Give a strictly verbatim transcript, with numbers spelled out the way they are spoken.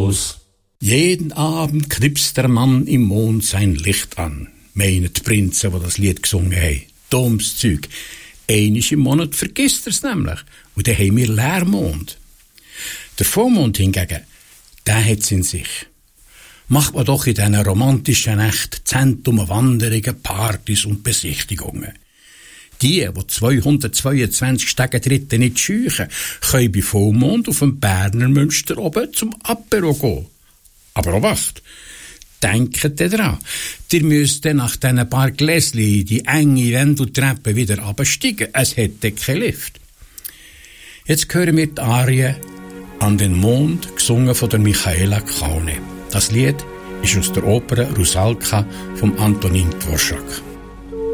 los. Jeden Abend knipst der Mann im Mond sein Licht an, meinen die Prinzen, die das Lied gesungen haben. Dummes Zeug. Einmal im Monat vergisst er's nämlich. Und dann haben wir Leermond. Der Vollmond hingegen, der hat's in sich. Macht man doch in diesen romantischen Nächten Zentrum Wanderungen, Partys und Besichtigungen. Die, die zweihundertzweiundzwanzig Stegentritte nicht scheuchen, können bei Vollmond auf dem Berner Münster oben zum Apero gehen. Aber auch Wacht, denkt dran, ihr müsst nach diesen paar Gläsli die enge Wände und Treppen wieder absteigen. Es hätte keinen Lift. Jetzt hören wir die Arie «An den Mond», gesungen von der Michaela Kaune. Das Lied ist aus der Oper «Rusalka» von Antonin Dvorak.